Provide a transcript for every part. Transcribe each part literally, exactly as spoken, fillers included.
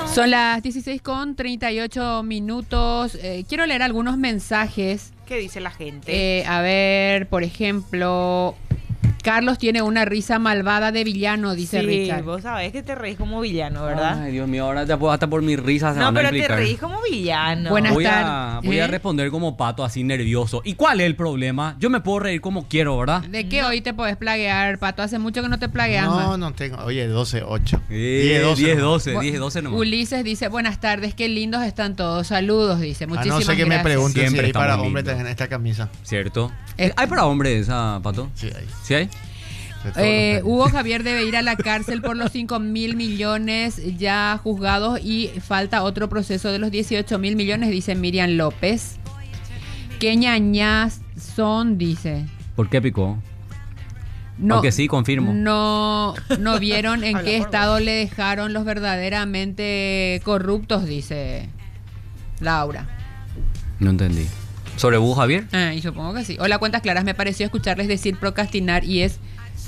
Son las dieciséis con treinta y ocho minutos. Eh, quiero leer algunos mensajes. ¿Qué dice la gente? Eh, a ver, por ejemplo, Carlos tiene una risa malvada de villano, dice sí, Richard. Vos sabés que te reís como villano, ¿verdad? Ay, Dios mío, ahora ya puedo, hasta por mi risa se no, van a pero te explicar. reís como villano. Buenas Voy, a, tardes. voy a ¿Eh? responder como pato, así nervioso. ¿Y cuál es el problema? Yo me puedo reír como quiero, ¿verdad? ¿De qué hoy te podés plaguear, Pato? Hace mucho que no te plagueas No, más. no tengo. Oye, doce, ocho. Eh, diez, doce, diez, doce nomás. Ulises dice, buenas tardes, qué lindos están todos. Saludos, dice. A Muchísimas no ser que gracias. me pregunten Siempre si hay para estamos hombres lindos. en esta camisa. ¿Cierto? Eh, ¿Hay para hombres esa, Pato? Sí, hay. ¿Sí hay? De todos Eh, los Hugo Javier debe ir a la cárcel por los cinco mil millones ya juzgados y falta otro proceso de los dieciocho mil millones, dice Miriam López. ¿Qué ñañas son? Dice. ¿Por qué picó? No, Aunque sí, confirmo. No, no vieron en Habla qué por estado le dejaron los verdaderamente corruptos, dice Laura. No entendí. ¿Sobre Hugo Javier? Ah, y supongo que sí. Hola, cuentas claras. Me pareció escucharles decir procrastinar y es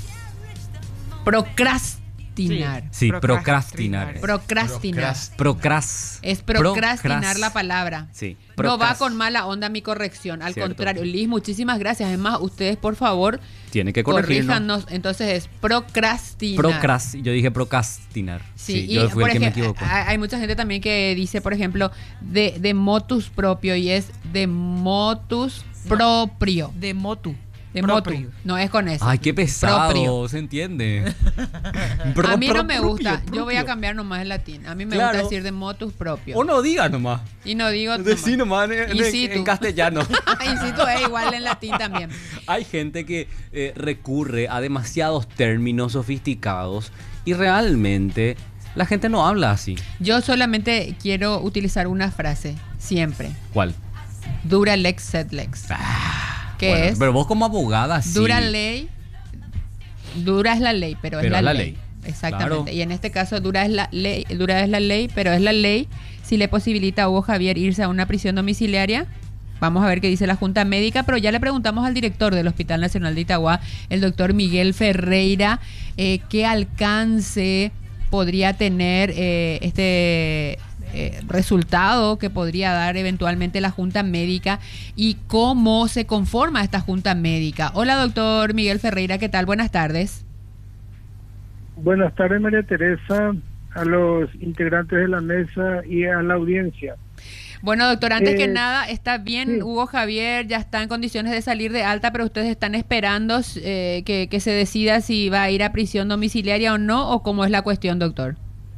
procrastinar. Sí, Procrastinar. procrastinar. Procrastinar. Procrast- Procras. Es procrastinar Procras- la palabra. Sí. No va procras- con mala onda mi corrección. Al Cierto. contrario, Liz, muchísimas gracias. Es más, ustedes, por favor, Tiene que corregirnos. corríjanos. Entonces es procrastinar. Procras. Yo dije procrastinar. Sí, y yo fui por el que me ejemplo, equivocó. hay, hay mucha gente también que dice, por ejemplo, de, de motus propio y es de motus proprio. De motu. De proprio. motu. No es con eso. Ay, qué pesado, Proprio. se entiende. A mí no Pro- me propio, gusta. Yo voy a propio. cambiar nomás el latín. A mí me Claro. gusta decir de motus propio. O no digas nomás. Y no digo Decí nomás en, en- In situ. en castellano. In situ es igual en latín también. Hay gente que eh, recurre a demasiados términos sofisticados y realmente la gente no habla así. Yo solamente quiero utilizar una frase, siempre. ¿Cuál? Dura lex sed lex. ¿Qué Bueno, es? Pero vos como abogada sí. Dura ley. Dura es la ley, pero, Pero es la, es la ley. ley. Exactamente. Claro. Y en este caso dura es la ley, dura es la ley, pero es la ley si le posibilita a Hugo Javier irse a una prisión domiciliaria. Vamos a ver qué dice la Junta Médica, pero ya le preguntamos al director del Hospital Nacional de Itagua, el doctor Miguel Ferreira, eh, qué alcance podría tener eh, este eh, resultado que podría dar eventualmente la Junta Médica y cómo se conforma esta Junta Médica. Hola, doctor Miguel Ferreira, ¿qué tal? Buenas tardes. Buenas tardes, María Teresa, a los integrantes de la mesa y a la audiencia. Bueno, doctor, antes Eh, que nada, está bien, sí. Hugo Javier ya está en condiciones de salir de alta, pero ustedes están esperando eh, que, que se decida si va a ir a prisión domiciliaria o no, o cómo es la cuestión, doctor.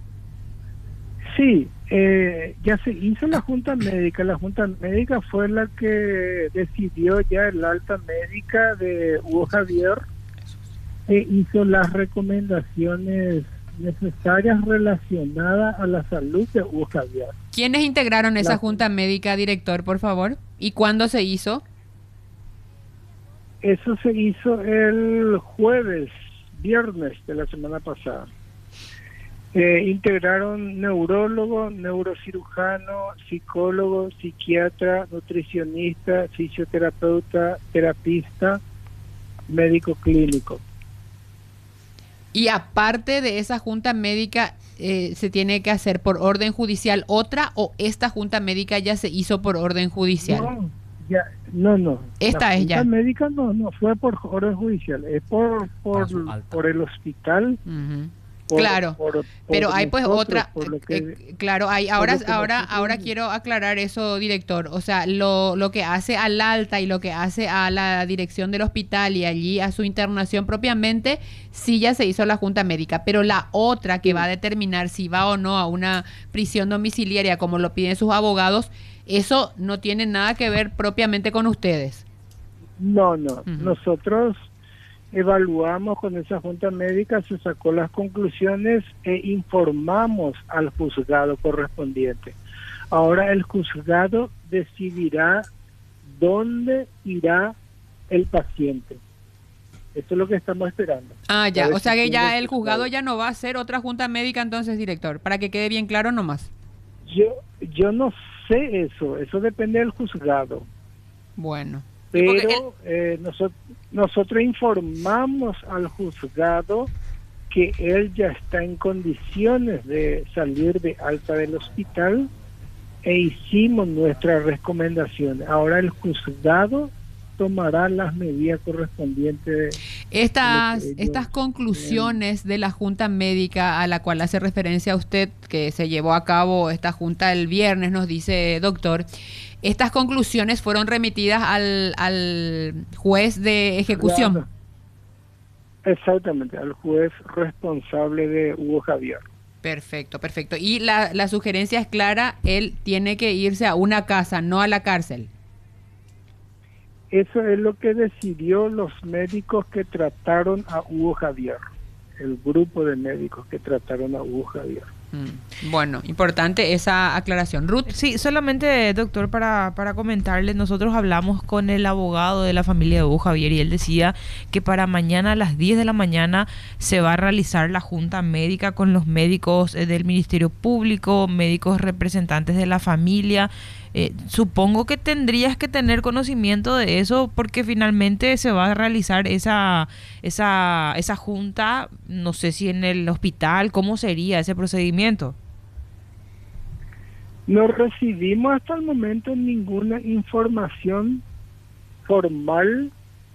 Sí, eh, ya se hizo la Junta Médica. La Junta Médica fue la que decidió ya el alta médica de Hugo Javier e hizo las recomendaciones necesarias relacionadas a la salud de Hugo Javier. ¿Quiénes integraron esa La- Junta Médica, director, por favor? ¿Y cuándo se hizo? Eso se hizo el jueves, viernes de la semana pasada. Eh, integraron neurólogo, neurocirujano, psicólogo, psiquiatra, nutricionista, fisioterapeuta, terapista, médico clínico. Y aparte de esa Junta Médica, eh, ¿se tiene que hacer por orden judicial otra o esta Junta Médica ya se hizo por orden judicial? No, ya, no, no. Esta la es Junta ya. médica no, no fue por orden judicial, es por por, Para su alta. por el hospital. Ujú. por- Claro, por- por pero hay pues nosotros, otra, por lo que- eh, claro, hay ahora, lo que ahora, nosotros- ahora quiero aclarar eso, director. O sea, lo, lo que hace al alta y lo que hace a la dirección del hospital y allí a su internación propiamente, sí ya se hizo la Junta Médica, pero la otra que va a determinar si va o no a una prisión domiciliaria como lo piden sus abogados, eso no tiene nada que ver propiamente con ustedes. No, no. Ujú. Nosotros evaluamos con esa junta médica, se sacó las conclusiones e informamos al juzgado correspondiente. Ahora el juzgado decidirá dónde irá el paciente. Eso es lo que estamos esperando. Ah, ya, La o sea que decisión ya del el juzgado juzgado. ya no va a hacer otra Junta Médica entonces, director, para que quede bien claro nomás. Yo, yo no sé eso, eso depende del juzgado. Bueno. Y porque Pero eh, nosotros, nosotros informamos al juzgado que él ya está en condiciones de salir de alta del hospital e hicimos nuestras recomendaciones. Ahora el juzgado tomará las medidas correspondientes. Estas, de lo que ellos estas conclusiones de la Junta Médica a la cual hace referencia usted, que se llevó a cabo esta junta el viernes, nos dice doctor, estas conclusiones fueron remitidas al, al juez de ejecución. Claro. Exactamente, al juez responsable de Hugo Javier. Perfecto, perfecto. Y la, la sugerencia es clara, él tiene que irse a una casa, no a la cárcel. Eso es lo que decidió los médicos que trataron a Hugo Javier, el grupo de médicos que trataron a Hugo Javier. Mm, bueno, importante esa aclaración. Ruth. Sí, solamente, doctor, para, para comentarle, nosotros hablamos con el abogado de la familia de Hugo Javier y él decía que para mañana a las diez de la mañana se va a realizar la junta médica con los médicos eh, del Ministerio Público, médicos representantes de la familia. Eh, supongo que tendrías que tener conocimiento de eso porque finalmente se va a realizar esa, esa, esa junta, no sé si en el hospital, ¿cómo sería ese procedimiento? No recibimos hasta el momento ninguna información formal,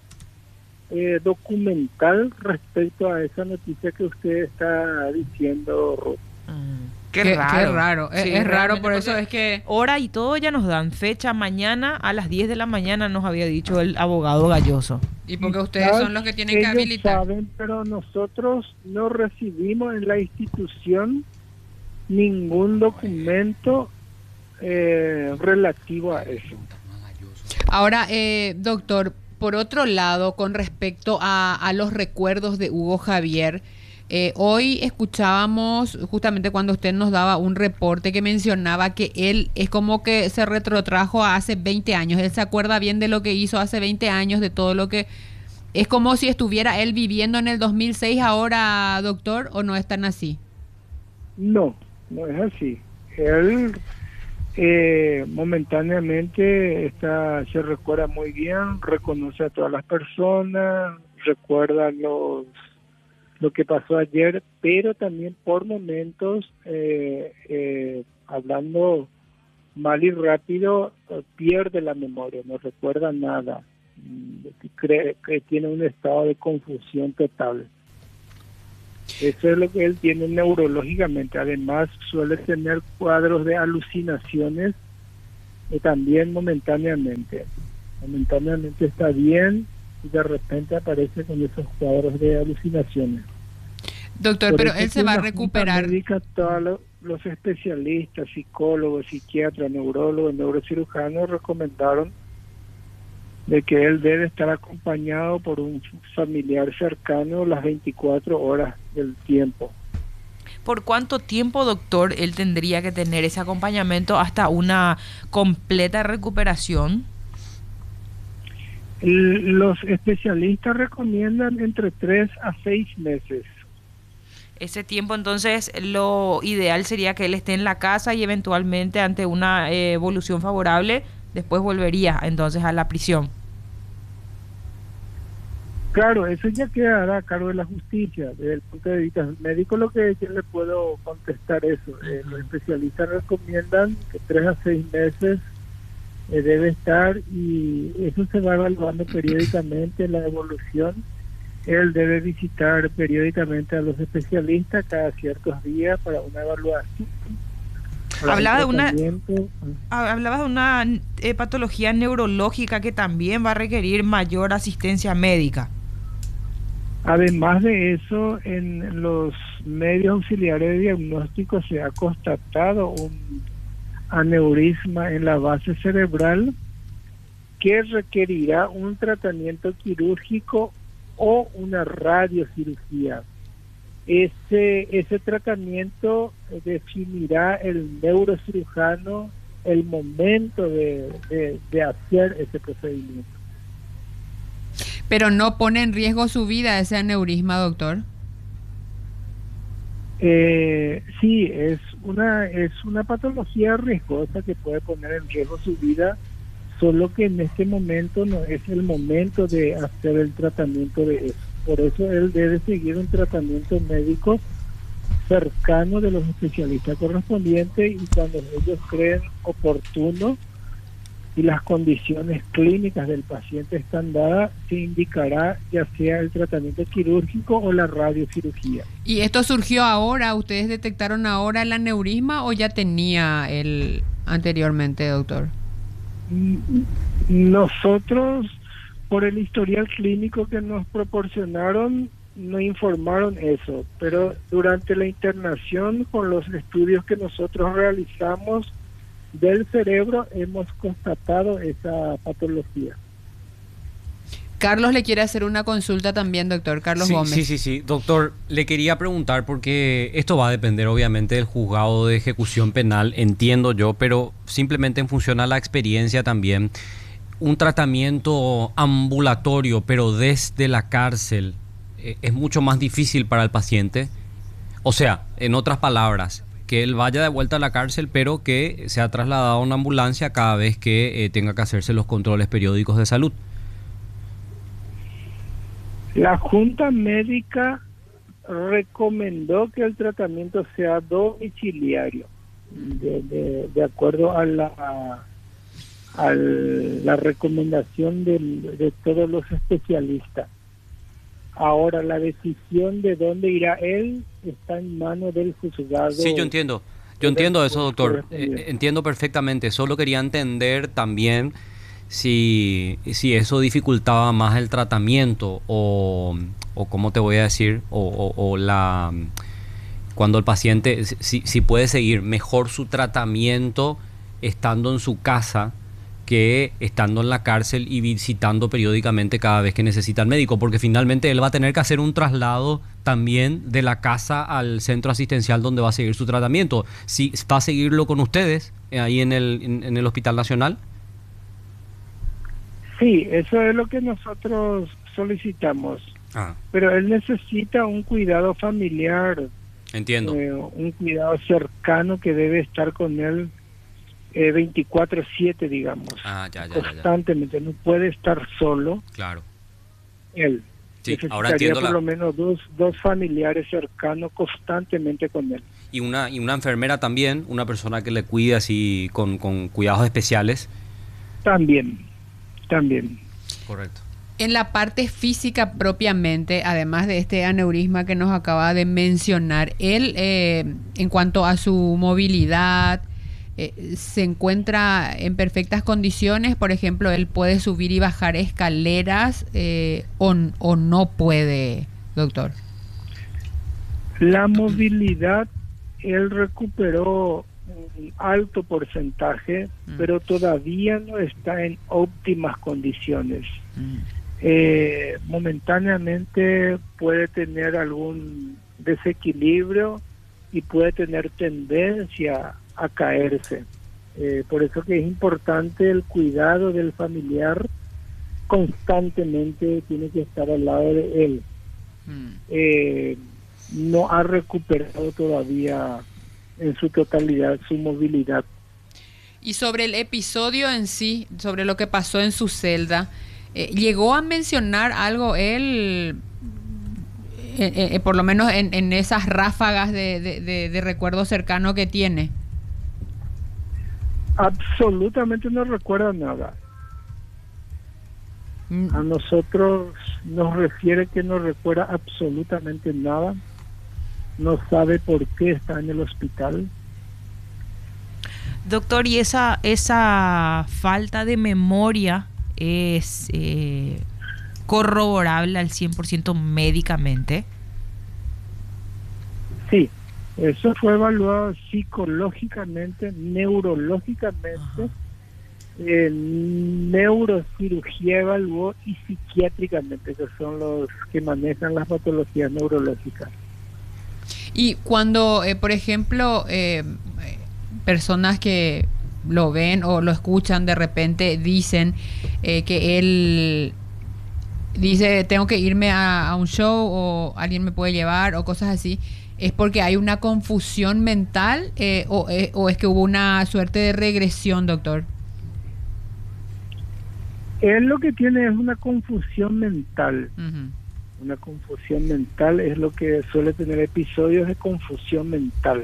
eh, documental respecto a esa noticia que usted está diciendo, Ruth. Mm. Qué, Qué qué raro. raro. Es, Sí, es raro, realmente, por eso porque es que... hora y todo ya nos dan fecha mañana a las diez de la mañana, nos había dicho el abogado Galloso. Y porque ustedes Quizás son los que tienen que ellos habilitar. saben, pero nosotros no recibimos en la institución ningún documento eh, relativo a eso. Ahora, eh, doctor, por otro lado, con respecto a, a los recuerdos de Hugo Javier, eh, hoy escuchábamos justamente cuando usted nos daba un reporte que mencionaba que él es como que se retrotrajo a hace veinte años. Él se acuerda bien de lo que hizo hace veinte años, de todo lo que... ¿Es como si estuviera él viviendo en el dos mil seis ahora, doctor, o no es tan así? No, no es así. Él eh, momentáneamente está, se recuerda muy bien, reconoce a todas las personas, recuerda los lo que pasó ayer, pero también por momentos, eh, eh, hablando mal y rápido, eh, pierde la memoria, no recuerda nada, cree que tiene un estado de confusión total. Eso es lo que él tiene neurológicamente. Además suele tener cuadros de alucinaciones eh, también momentáneamente. Momentáneamente está bien y de repente aparece con esos cuadros de alucinaciones. Doctor, Por pero eso él es se que va a la Junta recuperar. Médica, todos los, los especialistas, psicólogos, psiquiatras, neurólogos, neurocirujanos recomendaron de que él debe estar acompañado por un familiar cercano las veinticuatro horas del tiempo. ¿Por cuánto tiempo, doctor, él tendría que tener ese acompañamiento hasta una completa recuperación? El- los especialistas recomiendan entre tres a seis meses. Ese tiempo, entonces, lo ideal sería que él esté en la casa y eventualmente ante una eh, evolución favorable, después volvería entonces a la prisión. Claro, eso ya quedará a cargo de la justicia. Desde el punto de vista médico, lo que yo le puedo contestar eso. Eh, los especialistas recomiendan que tres a seis meses eh, debe estar y eso se va evaluando periódicamente la evolución. Él debe visitar periódicamente a los especialistas cada ciertos días para una evaluación. para Hablaba de un una- tratamiento. Ah, hablabas de una eh, patología neurológica que también va a requerir mayor asistencia médica. Además de eso, en los medios auxiliares de diagnóstico se ha constatado un aneurisma en la base cerebral que requerirá un tratamiento quirúrgico o una radiocirugía. Ese, ese tratamiento definirá el neurocirujano el momento de, de, de hacer ese procedimiento. Pero no pone en riesgo su vida ese aneurisma, doctor. Eh, sí, es una es una patología riesgosa que puede poner en riesgo su vida, solo que en este momento no es el momento de hacer el tratamiento de eso. Por eso él debe seguir un tratamiento médico cercano de los especialistas correspondientes, y cuando ellos creen oportuno y las condiciones clínicas del paciente están dadas, se indicará ya sea el tratamiento quirúrgico o la radiocirugía. ¿Y esto surgió ahora? ¿Ustedes detectaron ahora el aneurisma o ya tenía el anteriormente, doctor? Nosotros, por el historial clínico que nos proporcionaron, no informaron eso, pero durante la internación, con los estudios que nosotros realizamos del cerebro, hemos constatado esa patología. Carlos le quiere hacer una consulta también, doctor. Carlos sí, Gómez. Sí, sí, sí. Doctor, le quería preguntar, porque esto va a depender obviamente del juzgado de ejecución penal, entiendo yo, pero simplemente en función a la experiencia también. Un tratamiento ambulatorio, pero desde la cárcel, eh, es mucho más difícil para el paciente. O sea, en otras palabras, que él vaya de vuelta a la cárcel, pero que sea trasladado a una ambulancia cada vez que eh, tenga que hacerse los controles periódicos de salud. La Junta Médica recomendó que el tratamiento sea domiciliario, de, de, de acuerdo a la, a la recomendación del, de todos los especialistas. Ahora, la decisión de dónde irá él está en manos del juzgado. Sí, yo entiendo. Yo entiendo eso, doctor. Eh, entiendo perfectamente. Solo quería entender también si, si eso dificultaba más el tratamiento o, o cómo te voy a decir, o, o, o la cuando el paciente, si, si puede seguir mejor su tratamiento estando en su casa que estando en la cárcel y visitando periódicamente cada vez que necesita el médico, porque finalmente él va a tener que hacer un traslado también de la casa al centro asistencial donde va a seguir su tratamiento. Si va a seguirlo con ustedes eh, ahí en el, en, en el Hospital Nacional. Sí, eso es lo que nosotros solicitamos. Ah. Pero él necesita un cuidado familiar. Entiendo. Eh, un cuidado cercano que debe estar con él eh, veinticuatro siete, digamos. Ah, ya, ya, constantemente. Ya, ya. No puede estar solo. Claro. Él. Sí, necesitaría ahora entiendo por la... lo menos dos, dos familiares cercanos constantemente con él. Y una, y una enfermera también, una persona que le cuide así con, con cuidados especiales. También. También. Correcto. En la parte física propiamente, además de este aneurisma que nos acaba de mencionar, él, eh, en cuanto a su movilidad, eh, se encuentra en perfectas condiciones. Por ejemplo, él puede subir y bajar escaleras eh, o, o no puede, doctor. La movilidad, él recuperó un alto porcentaje, mm. pero todavía no está en óptimas condiciones. Mm. Eh, momentáneamente puede tener algún desequilibrio y puede tener tendencia a caerse. Eh, por eso que es importante el cuidado del familiar, constantemente tiene que estar al lado de él. Mm. Eh, no ha recuperado todavía en su totalidad su movilidad. Y sobre el episodio en sí, sobre lo que pasó en su celda, eh, ¿llegó a mencionar algo él, eh, eh, por lo menos en, en esas ráfagas de, de, de, de recuerdo cercano que tiene? Absolutamente no recuerda nada. Mm. A nosotros nos refiere que no recuerda absolutamente nada. No sabe por qué está en el hospital. Doctor, ¿y esa, esa falta de memoria es eh, corroborable al cien por ciento médicamente? Sí, eso fue evaluado psicológicamente, neurológicamente, eh, neurocirugía evaluó y psiquiátricamente, que son los que manejan las patologías neurológicas. Y cuando, eh, por ejemplo, eh, personas que lo ven o lo escuchan de repente dicen eh, que él dice tengo que irme a, a un show o alguien me puede llevar o cosas así, ¿es porque hay una confusión mental eh, o, eh, o es que hubo una suerte de regresión, doctor? Él lo que tiene es una confusión mental. Uh-huh. Una confusión mental es lo que suele tener episodios de confusión mental.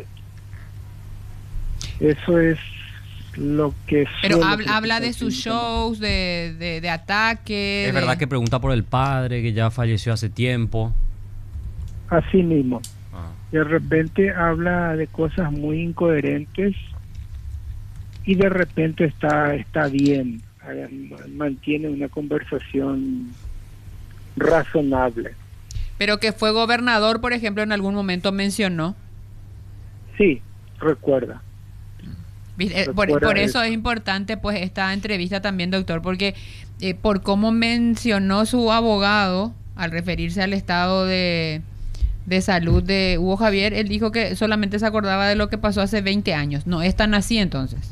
Eso es lo que Pero suele habla, habla de sus presentar shows, de, de, de ataque. Es de- verdad que pregunta por el padre, que ya falleció hace tiempo. así mismo. Ah. De repente habla de cosas muy incoherentes y de repente está está bien, eh, mantiene una conversación razonable. Pero que fue gobernador, por ejemplo, en algún momento mencionó. Sí, recuerda. ¿Viste? Eh, Por, Recuerda por eso eso. es importante pues esta entrevista también, doctor, porque eh, por cómo mencionó su abogado al referirse al estado de, de salud de Hugo Javier, él dijo que solamente se acordaba de lo que pasó hace veinte años. No es tan así entonces.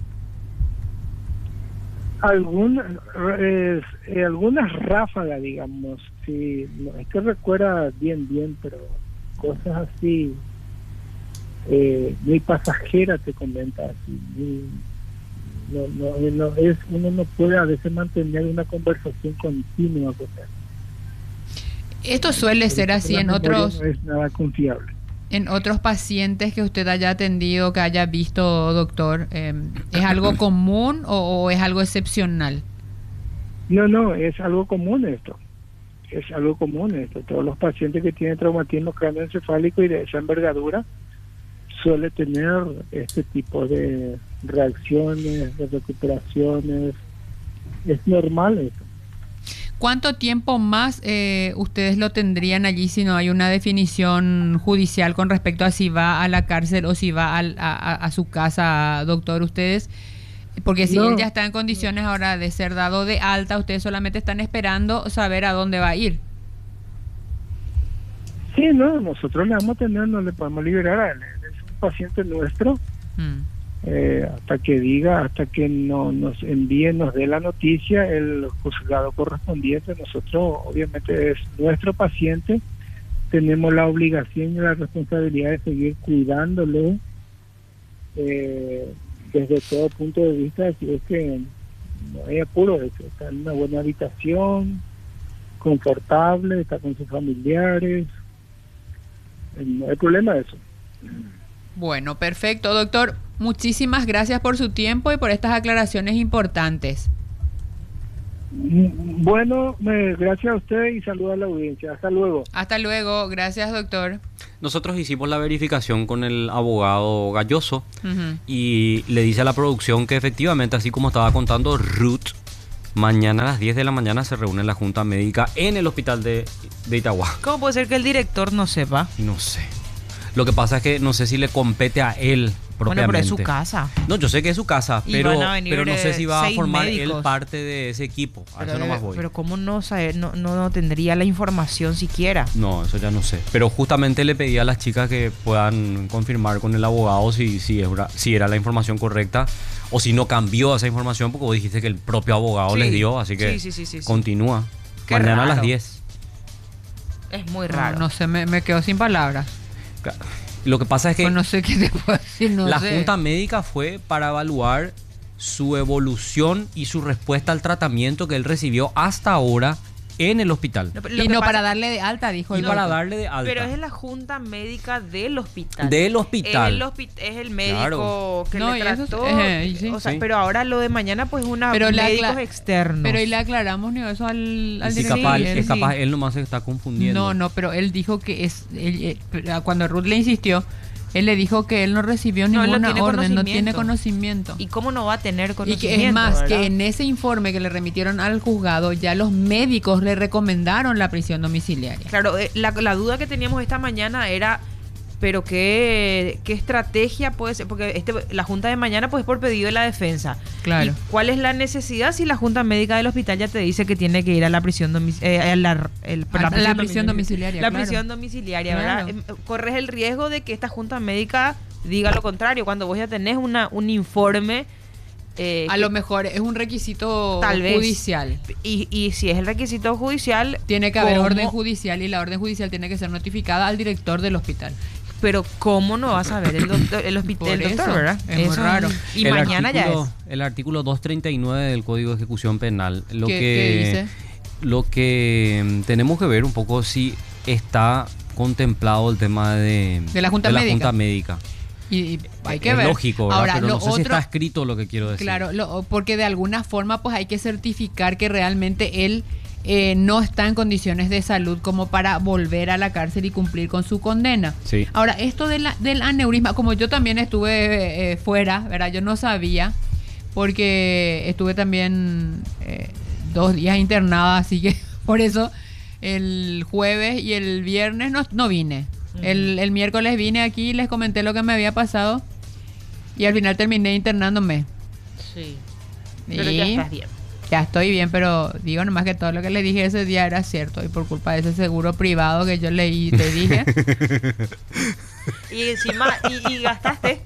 Algunas eh, eh, algunas ráfagas, digamos, sí, no, es que recuerda bien, bien, pero cosas así, eh, muy pasajeras te comenta, así, muy- no, no, no, es, uno no puede a veces mantener una conversación continua con él. Esto suele ser así La en memoria otros no es nada confiable. en otros pacientes que usted haya atendido, que haya visto, doctor. eh, ¿Es algo común o, o es algo excepcional? No, no, es algo común esto. Es algo común esto. Todos los pacientes que tienen traumatismo cráneoencefálico y de esa envergadura suele tener este tipo de reacciones, de recuperaciones. Es normal eso. ¿Cuánto tiempo más eh, ustedes lo tendrían allí si no hay una definición judicial con respecto a si va a la cárcel o si va al- a, a- a su casa, doctor? Ustedes, porque si No. él ya está en condiciones ahora de ser dado de alta, ustedes solamente están esperando saber a dónde va a ir. Sí, no, nosotros le vamos a tener, no le podemos liberar a él. Él es un paciente nuestro. Mm. Eh, hasta que diga, hasta que no nos envíe, nos dé la noticia el juzgado correspondiente. Nosotros, obviamente, es nuestro paciente, tenemos la obligación y la responsabilidad de seguir cuidándole eh, desde todo punto de vista. Así es que no hay apuro de eso, está en una buena habitación, confortable, está con sus familiares, eh, no hay problema de eso. Bueno, perfecto, doctor. Muchísimas gracias por su tiempo y por estas aclaraciones importantes. Bueno, me, gracias a usted y saludos a la audiencia. Hasta luego. Hasta luego. Gracias, doctor. Nosotros hicimos la verificación con el abogado Galloso Ujú. y le dice a la producción que efectivamente, así como estaba contando Ruth, mañana a las diez de la mañana se reúne la Junta Médica en el hospital de, de Itagua. ¿Cómo puede ser que el director no sepa? No sé. Lo que pasa es que no sé si le compete a él propiamente. Bueno, pero es su casa. No, yo sé que es su casa, Y pero, van a venir, pero no sé eh, si va a seis formar médicos. él parte de ese equipo. A Pero, eso nomás voy. pero ¿cómo no saber? No, no, no tendría la información siquiera. No, eso ya no sé. Pero justamente le pedí a las chicas que puedan confirmar con el abogado si, si, era, si era la información correcta o si no cambió esa información, porque vos dijiste que el propio abogado Sí. les dio, así que Sí, sí, sí, sí, sí. continúa. Qué Mañana a las raro. diez. Es muy No, raro. no sé, me, me quedo sin palabras. Lo que pasa es que Pues no sé qué te puedo decir, no la sé. Junta Médica fue para evaluar su evolución y su respuesta al tratamiento que él recibió hasta ahora en el hospital. No, pero lo Y que no pasa- para darle de alta, dijo Y el para doctor. darle de alta. Pero es la junta médica del hospital. Del hospital. Es el, hospi- es el médico Claro. que No, le y eso trató. es- eh, sí. o sea, Sí. pero ahora lo de mañana pues una Pero le médicos acla- externos. Pero y le aclaramos ni eso al, al Y si director. capaz, Sí, es él capaz sí. él nomás se está confundiendo. No, no, pero él dijo que es él, eh, pero cuando Ruth le insistió, él le dijo que él no recibió No, él no ninguna tiene orden, no tiene conocimiento. conocimiento. ¿Y cómo no va a tener Y conocimiento? que es más, ¿verdad? que en ese informe que le remitieron al juzgado, ya los médicos le recomendaron la prisión domiciliaria. Claro, eh, la, la duda que teníamos esta mañana era, pero qué, qué estrategia puede ser, porque este, la junta de mañana pues es por pedido de la defensa. Claro. ¿Y cuál es la necesidad si la junta médica del hospital ya te dice que tiene que ir a la prisión domiciliaria? Eh, a la, el- A la prisión domiciliaria, La claro. prisión domiciliaria, Claro. ¿verdad? Em, Corres el riesgo de que esta junta médica diga lo contrario, cuando vos ya tenés una, un informe. eh, A que- lo mejor es un requisito Tal vez. judicial. y, y si es el requisito judicial, Tiene que haber ¿cómo? orden judicial y la orden judicial tiene que ser notificada al director del hospital. Pero ¿cómo no va a saber el doctor, el hospital, Por el doctor, eso, verdad? es muy raro. Y El mañana ya artículo- es. El artículo doscientos treinta y nueve del Código de Ejecución Penal. Lo ¿Qué- que, qué dice? Lo que mm, tenemos que ver un poco si está contemplado el tema de, De la Junta Médica. Junta Médica. Y, y hay que es ver. lógico, ¿verdad? Ahora, Pero lo no sé otro, si está escrito lo que quiero decir. Claro, lo- porque de alguna forma pues hay que certificar que realmente él eh, no está en condiciones de salud como para volver a la cárcel y cumplir con su condena. Sí. Ahora, esto de la- del aneurisma, como yo también estuve eh, fuera, ¿verdad? Yo no sabía, porque estuve también eh, dos días internada, así que por eso el jueves y el viernes no, no vine. El, el miércoles vine aquí y les comenté lo que me había pasado y al final terminé internándome. Sí. Y Pero ya estás bien. ya estoy bien, pero digo nomás que todo lo que le dije ese día era cierto y por culpa de ese seguro privado que yo leí y te dije, Y encima, y, y gastaste.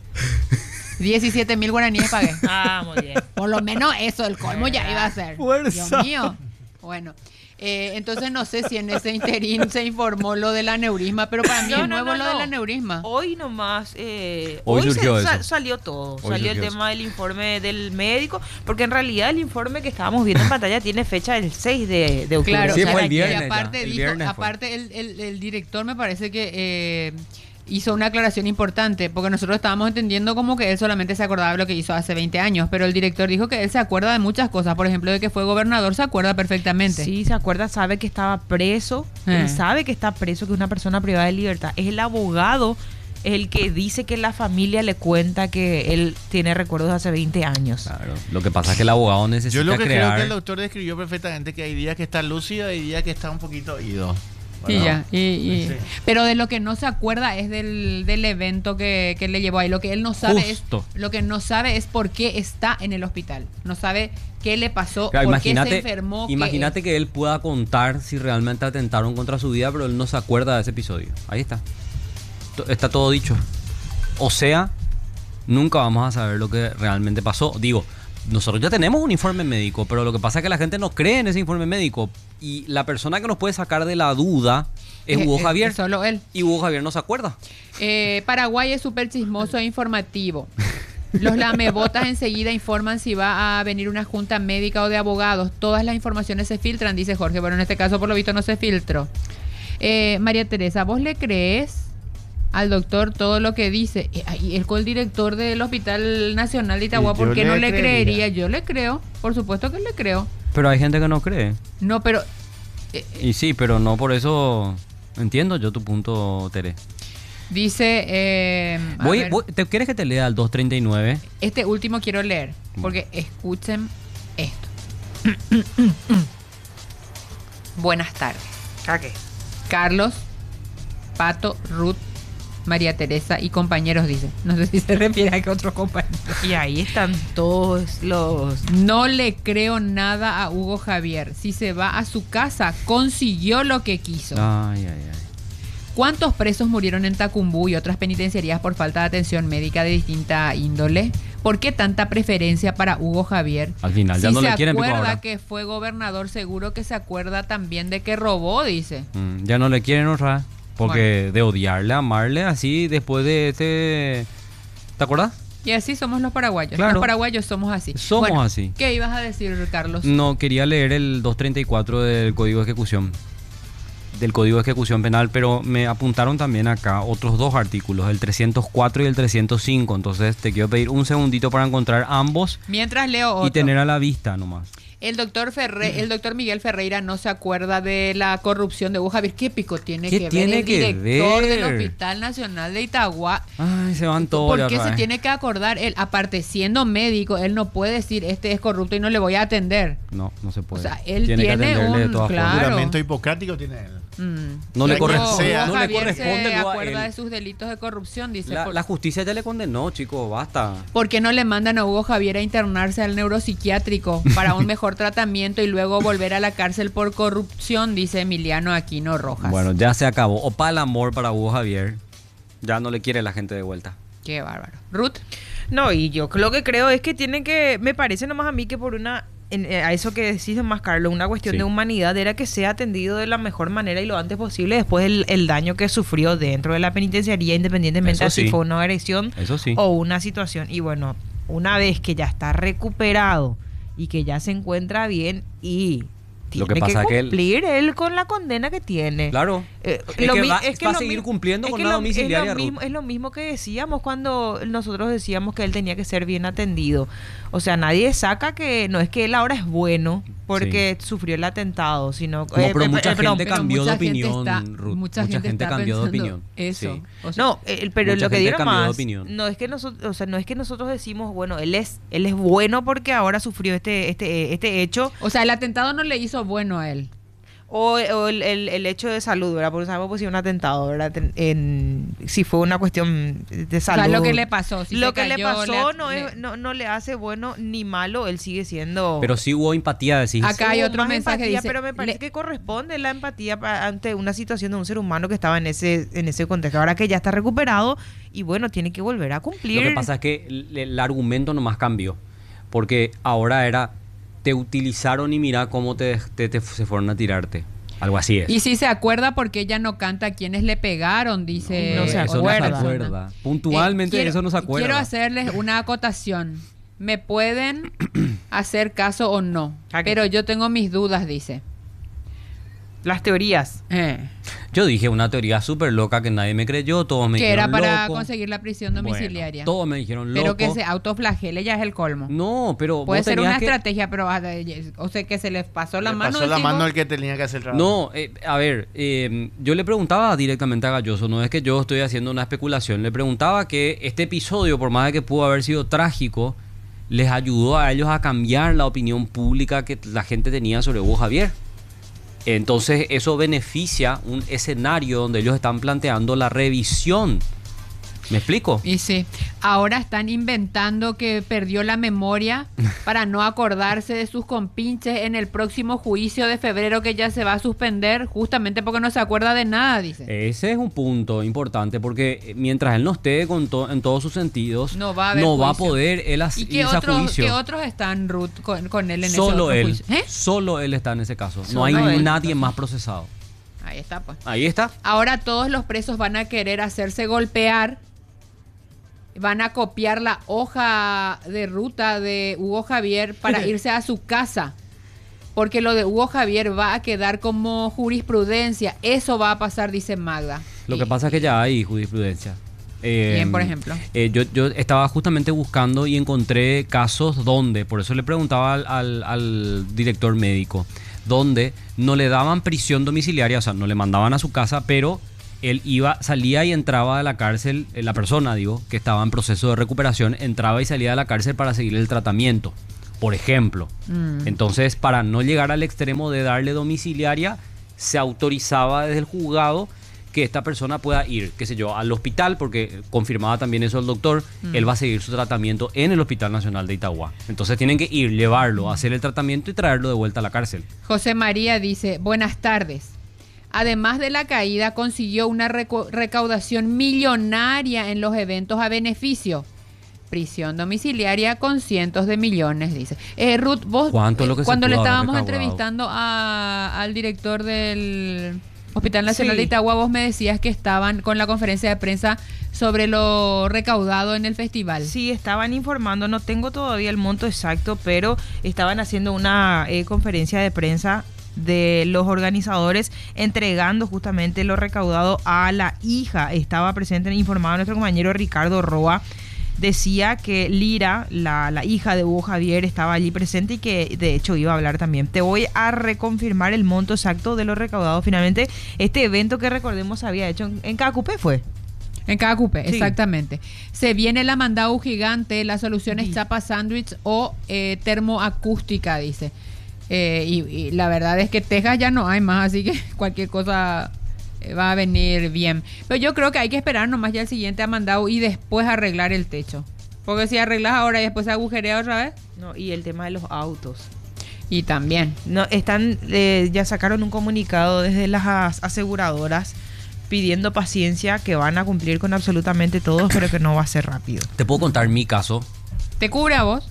diecisiete mil guaraníes pagué. Ah, muy bien. Por lo menos eso, el colmo ya iba a ser. Fuerza. Dios mío. Bueno, eh, entonces no sé si en ese interín se informó lo del aneurisma, pero para mí No, es no, nuevo no, lo no. del aneurisma. Hoy nomás, eh, Hoy surgió se- sa- eso. salió todo, Hoy salió el surgió tema del informe del médico, porque en realidad el informe que estábamos viendo en pantalla tiene fecha el seis de, de octubre. Claro, Sí, o sea, fue el y viernes aparte ya, el dijo, viernes fue. aparte el, el- el director me parece que eh, hizo una aclaración importante, porque nosotros estábamos entendiendo como que él solamente se acordaba de lo que hizo hace veinte años, pero el director dijo que él se acuerda de muchas cosas, por ejemplo, de que fue gobernador, se acuerda perfectamente. Sí, se acuerda, sabe que estaba preso, Eh. él sabe que está preso, que es una persona privada de libertad. Es el abogado el que dice que la familia le cuenta que él tiene recuerdos de hace veinte años. Claro. Lo que pasa es que el abogado necesita Yo lo que creo crear. que el doctor describió perfectamente que hay días que está lúcido y días que está un poquito ido. Y ¿verdad? ya, y- y- Sí. pero de lo que no se acuerda es del, del evento que, que le llevó ahí. Lo que él no sabe Justo. es lo que no sabe es por qué está en el hospital. No sabe qué le pasó, Claro, por imagínate, qué se enfermó. qué imagínate es. que él pueda contar si realmente atentaron contra su vida, pero él no se acuerda de ese episodio. Ahí está. To- Está todo dicho. O sea, nunca vamos a saber lo que realmente pasó. Digo, nosotros ya tenemos un informe médico, pero lo que pasa es que la gente no cree en ese informe médico. Y la persona que nos puede sacar de la duda es Eh, Hugo eh, Javier. es solo él. Y Hugo Javier no se acuerda. Eh, Paraguay es súper chismoso e informativo. Los lamebotas enseguida informan si va a venir una junta médica o de abogados. Todas las informaciones se filtran, dice Jorge. Bueno, en este caso por lo visto no se filtró. Eh, María Teresa, ¿vos le crees al doctor todo lo que dice? Eh, y el co-director del Hospital Nacional de Itagua, Sí, ¿por yo qué no le le creería. creería? Yo le creo, por supuesto que le creo. Pero hay gente que no cree. No, pero... eh, Y sí, pero no por eso. Entiendo yo tu punto, Tere. dice... eh, a Voy, ver. voy- ¿te quieres que te lea el dos treinta y nueve? Este último quiero leer, porque escuchen esto. Buenas tardes. ¿A qué? Carlos, Pato, Ruth, María Teresa y compañeros, dice. No sé si se refiere a que otros compañeros. Y ahí están todos los... No le creo nada a Hugo Javier. Si se va a su casa, consiguió lo que quiso. Ay, ay, ay. ¿Cuántos presos murieron en Tacumbú y otras penitenciarías por falta de atención médica de distinta índole? ¿Por qué tanta preferencia para Hugo Javier? Al final ya si no se le quieren pico acuerda ahora. que fue gobernador, seguro que se acuerda también de que robó, dice. Mm, ya no le quieren honrar. Porque de odiarle, amarle así después de este. ¿Te acuerdas? Y así somos los paraguayos. Claro. Los paraguayos somos así. Somos Bueno, así. ¿Qué ibas a decir, Carlos? No, quería leer el dos treinta y cuatro del Código de Ejecución. Del Código de Ejecución Penal, pero me apuntaron también acá otros dos artículos, el trescientos cuatro y el trescientos cinco. Entonces te quiero pedir un segundito para encontrar ambos Mientras leo otro. y tener a la vista nomás. El doctor Ferre, el doctor Miguel Ferreira no se acuerda de la corrupción de Hugo Javier. ¿Qué pico tiene ¿Qué que tiene ver el que director ver? del Hospital Nacional de Itagua? Ay, se van todos. ¿Por ya qué se sabes. tiene que acordar él? Aparte, siendo médico, él no puede decir este es corrupto y no le voy a atender. No, no se puede. O sea, él tiene que tiene atenderle de un- todas claro. formas. Juramento hipocrático tiene él. Mm. No le Hugo- corresponde- Hugo no le Javier corresponde se luego a acuerda él. de sus delitos de corrupción, dice. La, por- la justicia ya le condenó, chicos, basta. ¿Por qué no le mandan a Hugo Javier a internarse al neuropsiquiátrico para un mejor tratamiento y luego volver a la cárcel por corrupción? Dice Emiliano Aquino Rojas. Bueno, ya se acabó. O para el amor para Hugo Javier. Ya no le quiere la gente de vuelta. Qué bárbaro. Ruth, No, y yo lo que creo es que tiene que, me parece nomás a mí que por una, en- eh, a eso que decís más, Carlos, una cuestión Sí. de humanidad era que sea atendido de la mejor manera y lo antes posible después del el daño que sufrió dentro de la penitenciaría, independientemente Eso de si sí. fue una agresión Eso sí. o una situación. Y bueno, una vez que ya está recuperado y que ya se encuentra bien y Lo que tiene pasa es que él- cumplir él con la condena que tiene. Claro. Eh, Es lo que mi- va- es que va a lo seguir mi- cumpliendo es con que la lo- domiciliaria, Es lo, Ruth. mismo, es lo mismo que decíamos cuando nosotros decíamos que él tenía que ser bien atendido. O sea, nadie saca que no es que él ahora es bueno porque sufrió el atentado, sino No, pero eh, mucha eh, perdón, gente pero cambió de mucha gente opinión, está- Ruth. mucha Mucha, gente gente está cambió de pensando opinión. eso. Sí. O sea, No, eh, pero Mucha lo que gente dieron cambió de más opinión. no es que nosotros, o sea, no es que nosotros decimos, bueno, él es él es bueno porque ahora sufrió este este este hecho o sea, el atentado no le hizo bueno a él. o, o el, el, el hecho de salud, ¿verdad? Porque sabemos pues si un atentado, ¿verdad? En, en- si fue una cuestión de salud. O sea, lo que le pasó. Si lo se que le cayó, pasó le- no, le- es, no, no le hace bueno ni malo, él sigue siendo... Pero sí hubo empatía, decís. Acá hay Hubo otro más mensaje, empatía, dice, pero me parece le- que corresponde la empatía pa- ante una situación de un ser humano que estaba en ese en ese contexto. Ahora que ya está recuperado y bueno, tiene que volver a cumplir. Lo que pasa es que el, el argumento nomás cambió. Porque ahora era, te utilizaron y mira cómo te, te- te- se fueron a tirarte. Algo así es. Y si se acuerda porque ella no canta a quienes le pegaron, dice. No se eso acuerda. no se acuerda. Puntualmente Eh, quiero- eso no se acuerda. Quiero hacerles una acotación. ¿Me pueden hacer caso o no? ¿A qué? Pero yo tengo mis dudas, dice. Las teorías. Eh, Yo dije una teoría súper loca que nadie me creyó, todos me que dijeron era para loco. conseguir la prisión domiciliaria. Bueno, todos me dijeron loco. pero que se autoflagele ya es el colmo. No, pero Puede vos ser tenías una que- estrategia, pero ah, de- o sea que se les pasó la Le mano. pasó la decís mano vos. el que tenía que hacer el trabajo. No, eh, a ver, eh, yo le preguntaba directamente a Galloso, no es que yo estoy haciendo una especulación, le preguntaba que este episodio, por más de que pudo haber sido trágico, les ayudó a ellos a cambiar la opinión pública que la gente tenía sobre Hugo Javier. Entonces eso beneficia un escenario donde ellos están planteando la revisión. ¿Me explico? Y sí, ahora están inventando que perdió la memoria para no acordarse de sus compinches en el próximo juicio de febrero que ya se va a suspender, justamente porque no se acuerda de nada, dice. Ese es un punto importante porque mientras él no esté con to- en todos sus sentidos, No va a haber no va a juicio. poder él as- ¿Y qué irse a otros, juicio. qué otros están, Ruth, con, con él en ese Solo otro él, juicio? ¿Eh? solo él está en ese caso. Solo No hay él. nadie más procesado. Ahí está, pues. Ahí está. Ahora todos los presos van a querer hacerse golpear, van a copiar la hoja de ruta de Hugo Javier para irse a su casa, porque lo de Hugo Javier va a quedar como jurisprudencia. Eso va a pasar, dice Magda. Lo que Y- pasa es que ya hay jurisprudencia. Eh, Bien, por ejemplo. eh, yo, yo estaba justamente buscando y encontré casos donde, por eso le preguntaba al, al- al director médico, donde no le daban prisión domiciliaria, o sea, no le mandaban a su casa, pero él iba, salía y entraba de la cárcel, eh, la persona, digo, que estaba en proceso de recuperación, entraba y salía de la cárcel para seguir el tratamiento, por ejemplo. Mm. Entonces, para no llegar al extremo de darle domiciliaria, se autorizaba desde el juzgado que esta persona pueda ir, qué sé yo, al hospital, porque confirmaba también eso el doctor, Mm. él va a seguir su tratamiento en el Hospital Nacional de Itagua. Entonces tienen que ir, llevarlo, hacer el tratamiento y traerlo de vuelta a la cárcel. José María dice, buenas tardes. Además de la caída, consiguió una recu- recaudación millonaria en los eventos a beneficio. Prisión domiciliaria con cientos de millones, dice. Eh, Ruth, vos, ¿Cuánto es lo que se cuando le pudo haber estábamos recaudado? entrevistando a- al director del Hospital Nacional Sí. de Itagua, vos me decías que estaban con la conferencia de prensa sobre lo recaudado en el festival. Sí, estaban informando, no tengo todavía el monto exacto, pero estaban haciendo una eh, conferencia de prensa de los organizadores entregando justamente lo recaudado a la hija. Estaba presente, informado nuestro compañero Ricardo Roa. Decía que Lira, la, la hija de Hugo Javier, estaba allí presente y que de hecho iba a hablar también. Te voy a reconfirmar el monto exacto de lo recaudado. Finalmente, este evento que recordemos había hecho en, en Cacupé fue. En cada cupé, Sí. exactamente. Se viene la Mandau gigante, la solución es Sí. chapa sándwich o eh, termoacústica, dice. Eh, y, y la verdad es que Texas ya no hay más, así que cualquier cosa eh, va a venir bien. Pero yo creo que hay que esperar nomás ya el siguiente a Mandau y después arreglar el techo. Porque si arreglas ahora y después se agujerea otra vez. No, y el tema de los autos. Y también. No, están, eh, ya sacaron un comunicado desde las as- aseguradoras pidiendo paciencia, que van a cumplir con absolutamente todo, pero que no va a ser rápido. Te puedo contar mi caso. ¿Te cubre a vos?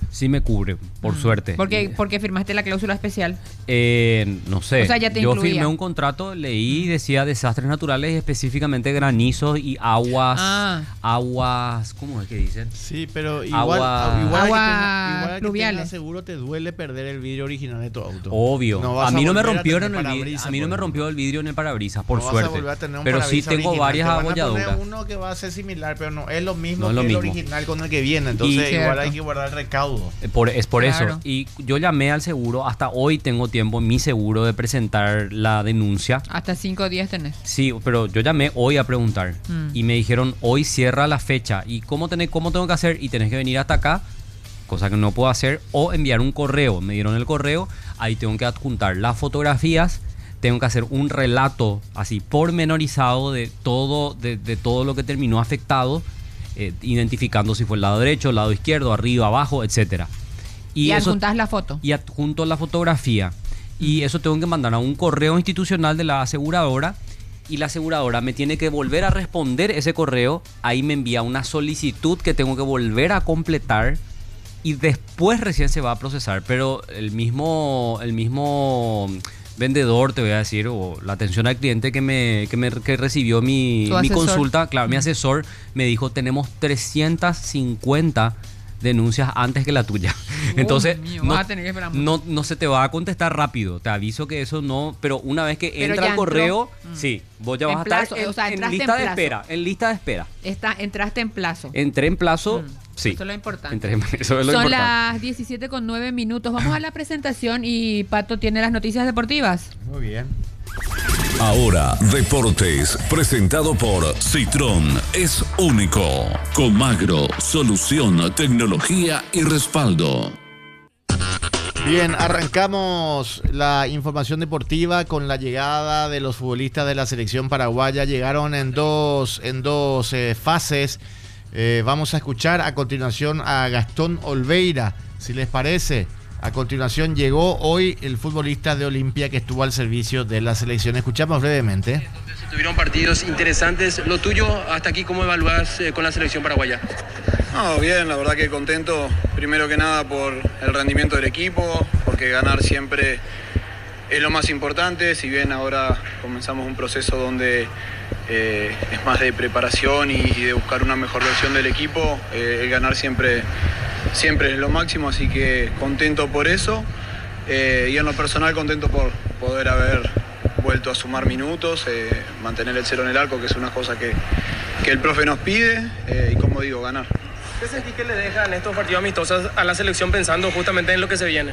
Sí me cubre, por Mm. suerte. Porque, porque firmaste la cláusula especial. Eh, no sé. O sea, ya te Yo incluía. firmé un contrato, leí, decía desastres naturales, específicamente granizos y aguas. Ah. Aguas. ¿Cómo es que dicen? Sí, pero igual, Agua- igual, Agua a que tenga- igual a que pluviales. tengas seguro te duele perder el vidrio original de tu auto. Obvio. No vas a mí no me volver a rompieron tener el vidrio, parabrisas, a mí no por me ejemplo. rompió el vidrio en el parabrisas, por No vas a suerte. volver a tener un Pero sí parabrisas tengo original. varias Te van a poner abolladuras. uno que va a ser similar, pero no es lo mismo No es lo que el mismo. original con el que viene. Entonces Y- igual Cierto. hay que guardar el recaudo. Eh, Por, es por Claro. eso. Y yo llamé al seguro, hasta hoy tengo tiempo en mi seguro de presentar la denuncia. Hasta cinco días tenés. Sí, pero yo llamé hoy a preguntar Mm. y me dijeron hoy cierra la fecha. ¿Y cómo, tenés, cómo tengo que hacer? Y tenés que venir hasta acá, cosa que no puedo hacer, o enviar un correo. Me dieron el correo, ahí tengo que adjuntar las fotografías, tengo que hacer un relato así pormenorizado de todo, de, de todo lo que terminó afectado, eh, identificando si fue el lado derecho, el lado izquierdo, arriba, abajo, etcétera. Y, eso- adjuntás la foto. y adjunto la fotografía. Y eso tengo que mandar a un correo institucional de la aseguradora y la aseguradora me tiene que volver a responder ese correo. Ahí me envía una solicitud que tengo que volver a completar y después recién se va a procesar. Pero el mismo, el mismo vendedor, te voy a decir, o la atención al cliente que me, que me que recibió mi, Tu mi asesor. consulta, claro, mi asesor me dijo, tenemos trescientas cincuenta denuncias antes que la tuya. Entonces, mío, no, vas a tener que esperar mucho. no, no se te va a contestar rápido. Te aviso que eso no, pero una vez que Pero entra ya el correo, entró. Mm. sí, vos ya En vas a estar plazo, en, o sea, en entraste lista en de plazo. espera, en lista de espera. Está, entraste en plazo. Entré en plazo, Mm. sí. Eso es lo importante. Entré en- eso es lo Son importante. las diecisiete con nueve minutos. Vamos a la presentación y Pato tiene las noticias deportivas. Muy bien. Ahora, Deportes, presentado por Citrón, es único. Comagro, solución, tecnología y respaldo. Bien, arrancamos la información deportiva con la llegada de los futbolistas de la selección paraguaya. Llegaron en dos, en dos eh, fases. Eh, vamos a escuchar a continuación a Gastón Olveira, si les parece. A continuación llegó hoy el futbolista de Olimpia que estuvo al servicio de la selección. Escuchamos brevemente. Se tuvieron partidos interesantes. Lo tuyo, hasta aquí, ¿cómo evalúas eh, con la selección paraguaya? No, bien, la verdad que contento, primero que nada por el rendimiento del equipo, porque ganar siempre es lo más importante, si bien ahora comenzamos un proceso donde eh, es más de preparación y, y de buscar una mejor versión del equipo, eh, el ganar siempre, siempre es lo máximo, así que contento por eso, eh, y en lo personal contento por poder haber vuelto a sumar minutos, eh, mantener el cero en el arco, que es una cosa que, que el profe nos pide, eh, y como digo, ganar. ¿Qué sentís que le dejan estos partidos amistosos a la selección pensando justamente en lo que se viene?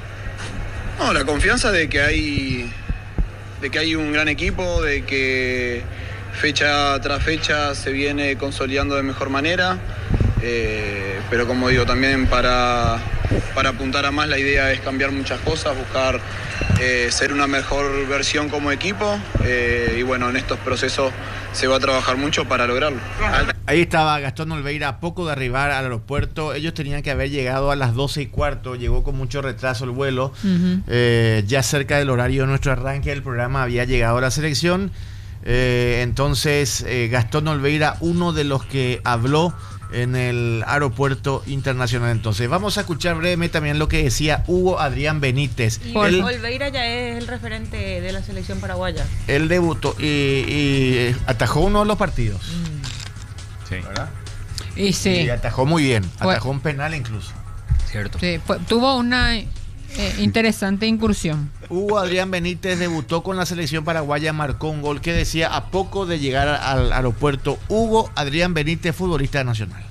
No, la confianza de que hay de que hay un gran equipo, de que fecha tras fecha se viene consolidando de mejor manera, eh, pero como digo, también para, para apuntar a más la idea es cambiar muchas cosas, buscar eh, ser una mejor versión como equipo, eh, y bueno, en estos procesos se va a trabajar mucho para lograrlo. Ahí estaba Gastón Olveira a poco de arribar al aeropuerto. Ellos tenían que haber llegado a las doce y cuarto. Llegó con mucho retraso el vuelo. Ujú. Eh, ya cerca del horario de nuestro arranque del programa había llegado la selección. Eh, entonces eh, Gastón Olveira, uno de los que habló en el aeropuerto internacional. Entonces vamos a escuchar brevemente también lo que decía Hugo Adrián Benítez. Y Él, Olveira ya es el referente de la selección paraguaya. él debutó y, y atajó uno de los partidos. Sí, ¿Verdad? Y sí, Y atajó muy bien. Fue- Atajó un penal incluso. cierto. sí, fue- tuvo una eh, interesante incursión. Hugo Adrián Benítez debutó con la selección paraguaya, marcó un gol que decía a poco de llegar al aeropuerto. Hugo Adrián Benítez, futbolista nacional.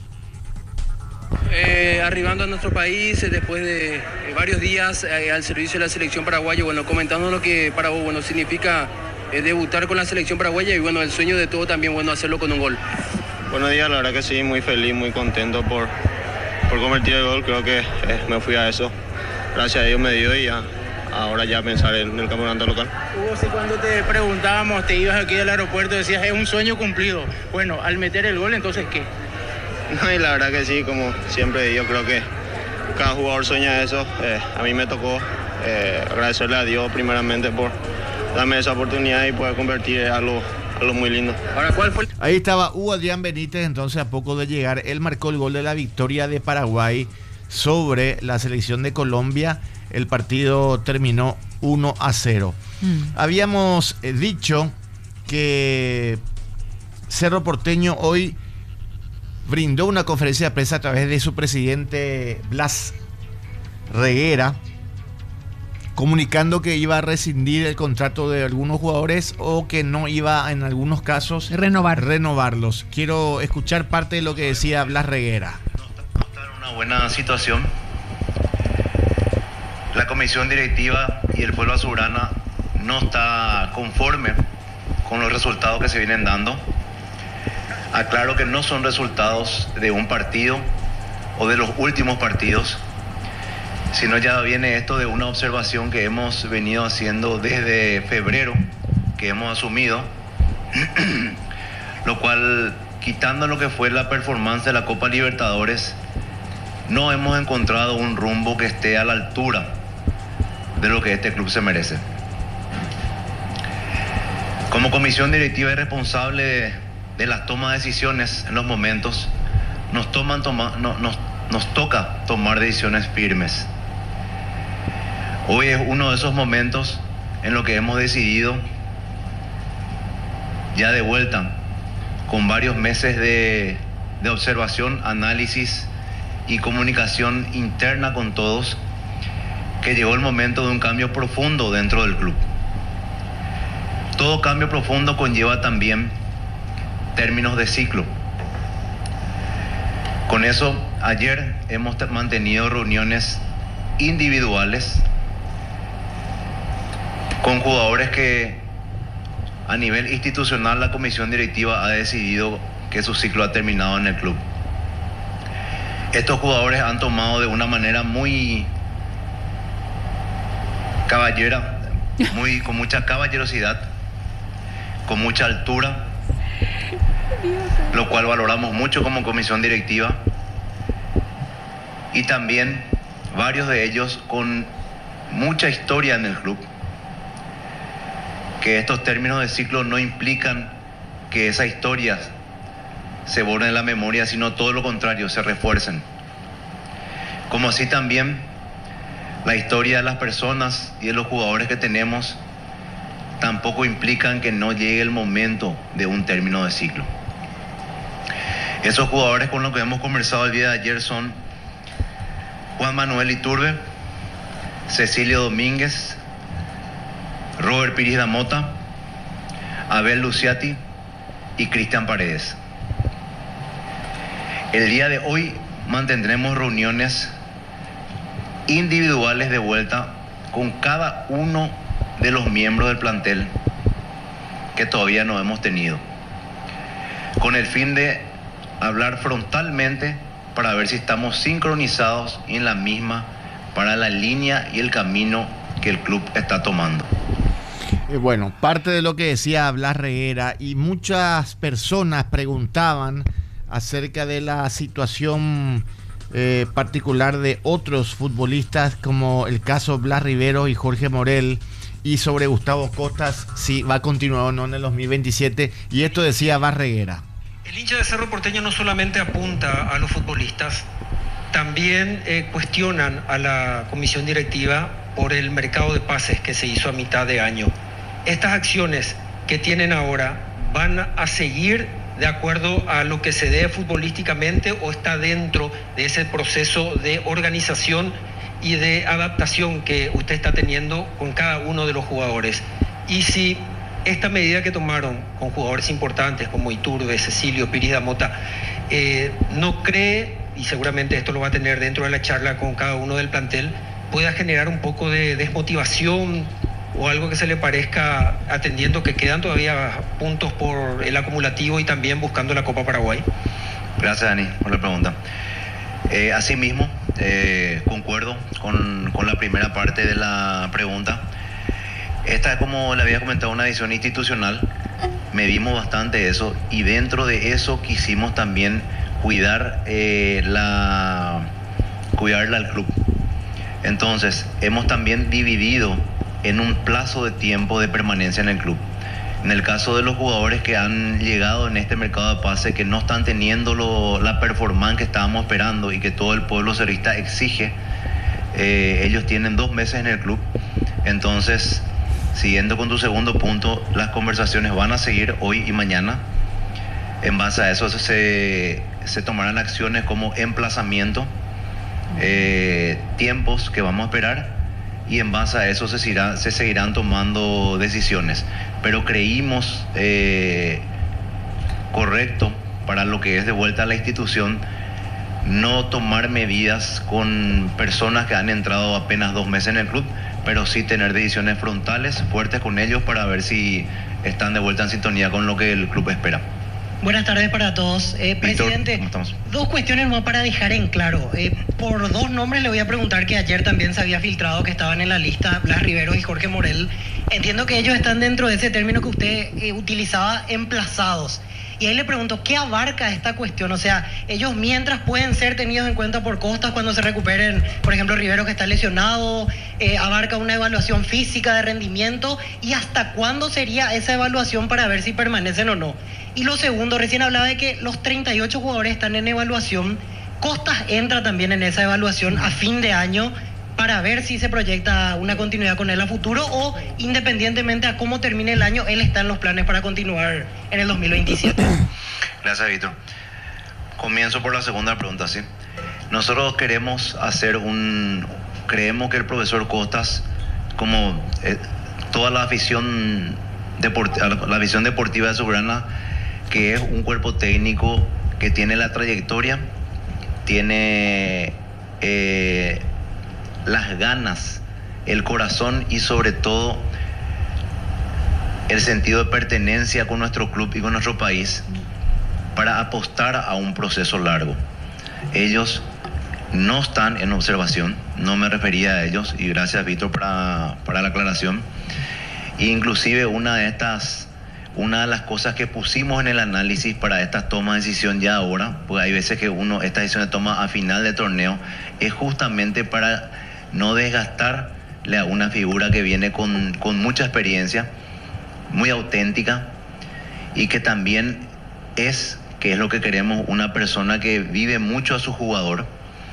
Eh, arribando a nuestro país eh, después de eh, varios días eh, al servicio de la selección paraguaya, bueno, comentando lo que para vos, bueno, significa eh, debutar con la selección paraguaya y bueno, el sueño de todo también, bueno, hacerlo con un gol. Buenos días, la verdad que sí, muy feliz, muy contento por, por convertir el gol, creo que eh, me fui a eso. Gracias a Dios me dio y ya, ahora ya pensar en el campeonato local. Hugo, si cuando te preguntábamos, te ibas aquí del aeropuerto, decías, es un sueño cumplido. Bueno, al meter el gol, entonces, ¿qué? No, y la verdad que sí, como siempre yo creo que cada jugador sueña eso. Eh, a mí me tocó eh, agradecerle a Dios primeramente por darme esa oportunidad y poder convertir algo, algo muy lindo. Ahora, ¿cuál fue el... Ahí estaba Hugo Adrián Benítez, entonces a poco de llegar, él marcó el gol de la victoria de Paraguay sobre la selección de Colombia. El partido terminó uno a cero. Mm. Habíamos eh, dicho que Cerro Porteño hoy brindó una conferencia de prensa a través de su presidente Blas Reguera, comunicando que iba a rescindir el contrato de algunos jugadores o que no iba en algunos casos renovar renovarlos. Quiero escuchar parte de lo que decía Blas Reguera. No está en una buena situación. La comisión directiva y el pueblo azulgrana no está conforme con los resultados que se vienen dando. Aclaro que no son resultados de un partido o de los últimos partidos, sino ya viene esto de una observación que hemos venido haciendo desde febrero, que hemos asumido, lo cual, quitando lo que fue la performance de la Copa Libertadores, no hemos encontrado un rumbo que esté a la altura de lo que este club se merece. Como comisión directiva y responsable de, de las tomas de decisiones en los momentos, nos, toman, toma, no, nos, nos toca tomar decisiones firmes. Hoy es uno de esos momentos en los que hemos decidido, ya de vuelta, con varios meses de, de observación, análisis y comunicación interna con todos, que llegó el momento de un cambio profundo dentro del club. Todo cambio profundo conlleva también términos de ciclo. Con eso, ayer hemos mantenido reuniones individuales con jugadores que a nivel institucional la comisión directiva ha decidido que su ciclo ha terminado en el club. Estos jugadores han tomado de una manera muy caballera, muy, con mucha caballerosidad, con mucha altura, lo cual valoramos mucho como comisión directiva, y también varios de ellos con mucha historia en el club, que estos términos de ciclo no implican que esa historia se borre en la memoria, sino todo lo contrario, se refuercen. Como así también la historia de las personas y de los jugadores que tenemos tampoco implican que no llegue el momento de un término de ciclo. Esos jugadores con los que hemos conversado el día de ayer son Juan Manuel Iturbe, Cecilio Domínguez, Robert Piris da Mota, Abel Luciati y Cristian Paredes. El día de hoy mantendremos reuniones individuales de vuelta con cada uno de los miembros del plantel que todavía no hemos tenido, con el fin de hablar frontalmente para ver si estamos sincronizados en la misma para la línea y el camino que el club está tomando. Eh, bueno, parte de lo que decía Blas Reguera, y muchas personas preguntaban acerca de la situación eh, particular de otros futbolistas, como el caso Blas Rivero y Jorge Morel, y sobre Gustavo Costas, si va a continuar o no en el dos mil veintisiete, y esto decía Blas Reguera. El hincha de Cerro Porteño no solamente apunta a los futbolistas, también eh, cuestionan a la comisión directiva por el mercado de pases que se hizo a mitad de año. Estas acciones que tienen ahora van a seguir de acuerdo a lo que se dé futbolísticamente, o está dentro de ese proceso de organización y de adaptación que usted está teniendo con cada uno de los jugadores. Y si esta medida que tomaron con jugadores importantes como Iturbe, Cecilio, Piris da Mota, eh, no cree, y seguramente esto lo va a tener dentro de la charla con cada uno del plantel, pueda generar un poco de desmotivación o algo que se le parezca, atendiendo que quedan todavía puntos por el acumulativo y también buscando la Copa Paraguay? Gracias, Dani, por la pregunta. Eh, asimismo, eh, concuerdo con, con la primera parte de la pregunta. Esta es, como le había comentado, una decisión institucional. Medimos bastante eso, y dentro de eso quisimos también cuidar eh, la cuidarla al club. Entonces, hemos también dividido en un plazo de tiempo de permanencia en el club. En el caso de los jugadores que han llegado en este mercado de pase, que no están teniendo lo, la performance que estábamos esperando y que todo el pueblo cervista exige, eh, ellos tienen dos meses en el club. Entonces, siguiendo con tu segundo punto, las conversaciones van a seguir hoy y mañana. En base a eso se, se tomarán acciones como emplazamiento, eh, tiempos que vamos a esperar, y en base a eso se, seguirá, se seguirán tomando decisiones. Pero creímos eh, correcto, para lo que es de vuelta a la institución, no tomar medidas con personas que han entrado apenas dos meses en el club, pero sí tener decisiones frontales, fuertes con ellos, para ver si están de vuelta en sintonía con lo que el club espera. Buenas tardes para todos. Eh, Víctor, presidente, ¿cómo estamos? Dos cuestiones más para dejar en claro. Eh, por dos nombres le voy a preguntar, que ayer también se había filtrado que estaban en la lista, Blas Riveros y Jorge Morel. Entiendo que ellos están dentro de ese término que usted eh, utilizaba, emplazados. Y ahí le pregunto, ¿qué abarca esta cuestión? O sea, ellos mientras pueden ser tenidos en cuenta por Costas cuando se recuperen, por ejemplo, Rivero que está lesionado, eh, abarca una evaluación física de rendimiento, ¿y hasta cuándo sería esa evaluación para ver si permanecen o no? Y lo segundo, recién hablaba de que los treinta y ocho jugadores están en evaluación. Costas entra también en esa evaluación a fin de año para ver si se proyecta una continuidad con él a futuro, o independientemente a cómo termine el año, él está en los planes para continuar en el dos mil veintisiete. Gracias, Víctor. Comienzo por la segunda pregunta, ¿sí? Nosotros queremos hacer un... Creemos que el profesor Costas, como eh, toda la afición, deport- la visión deportiva de Soberana, que es un cuerpo técnico que tiene la trayectoria, tiene eh, las ganas, el corazón y sobre todo el sentido de pertenencia con nuestro club y con nuestro país para apostar a un proceso largo. Ellos no están en observación, no me refería a ellos, y gracias, Víctor, para, para la aclaración. E inclusive una de estas Una de las cosas que pusimos en el análisis para esta toma de decisión ya ahora, porque hay veces que uno esta decisión se toma a final de torneo, es justamente para no desgastarle a una figura que viene con, con mucha experiencia, muy auténtica, y que también es, que es lo que queremos, una persona que vive mucho a su jugador,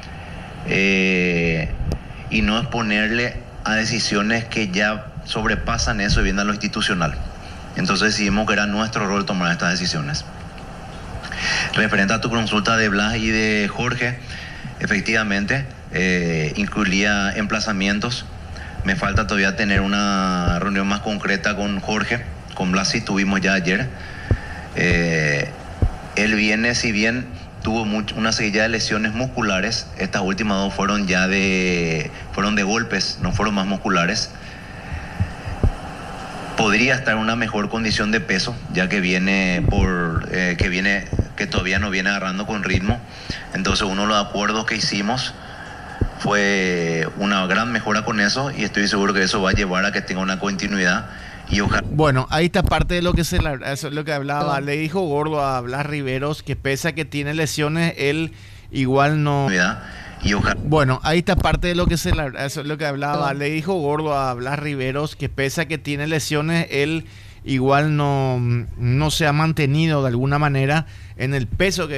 eh, y no exponerle a decisiones que ya sobrepasan eso y vienen a lo institucional. Entonces decidimos que era nuestro rol tomar estas decisiones. Referente a tu consulta de Blas y de Jorge, efectivamente, eh, incluía emplazamientos. Me falta todavía tener una reunión más concreta con Jorge. Con Blas sí tuvimos ya ayer. Eh, él viene, si bien tuvo mucho, una serie de lesiones musculares, estas últimas dos fueron ya de, fueron de golpes, no fueron más musculares. Podría estar en una mejor condición de peso, ya que viene por eh, que viene que todavía no viene agarrando con ritmo. Entonces, uno de los acuerdos que hicimos fue una gran mejora con eso, y estoy seguro que eso va a llevar a que tenga una continuidad. Y ojalá. Bueno, ahí está parte de lo que se eso es lo que hablaba. Le dijo gordo a Blas Riveros que pese a que tiene lesiones, él igual no. Y ojalá. Bueno, ahí está parte de lo que se eso es lo que hablaba. Le dijo gordo a Blas Riveros que pese a que tiene lesiones, él igual no, no se ha mantenido de alguna manera en el peso que